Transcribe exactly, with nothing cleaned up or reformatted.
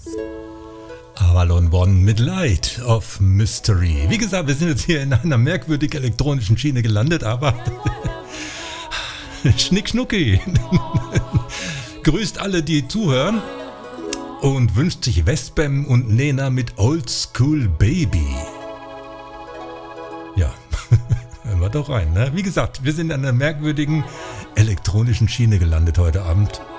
Avalon One mit Light of Mystery. Wie gesagt, wir sind jetzt hier in einer merkwürdig elektronischen Schiene gelandet, aber Schnick Schnucki grüßt alle, die zuhören und wünscht sich Westbam und Nena mit Old School Baby. Ja, hören wir doch rein, ne? Wie gesagt, wir sind in einer merkwürdigen elektronischen Schiene gelandet heute Abend.